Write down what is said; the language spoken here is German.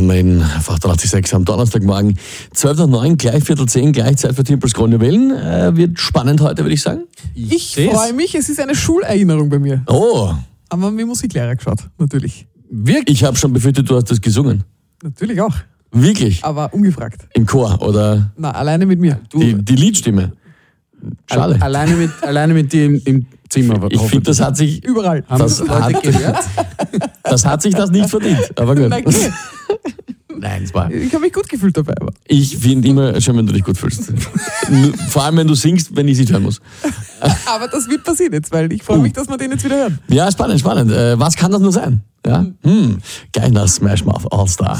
wollen wir in auf 886 am Donnerstagmorgen 12:09, gleich 9:15, gleich Zeit für Timpels Grüne Wellen. Wird spannend heute, würde ich sagen. Ich freue mich, es ist eine Schulerinnerung bei mir. Oh. Aber mit Musiklehrer geschaut, natürlich. Wirklich? Ich habe schon befürchtet, du hast das gesungen. Natürlich auch, Wirklich? aber ungefragt. Im Chor oder Na, alleine mit mir. die Liedstimme? Schade. Alleine mit dir im Zimmer. Ich finde, das hat sich Überall. das hat sich das nicht verdient. Aber gut. Nein, okay. Nein, es war. Ich habe mich gut gefühlt dabei. Aber. Ich finde immer schön, wenn du dich gut fühlst. Vor allem, wenn du singst, wenn ich es nicht hören muss. Aber das wird passieren jetzt, weil ich freue mich, dass wir den jetzt wieder hören. Ja, spannend. Was kann das nur sein? Ja? Geiler Smash Mouth All-Star.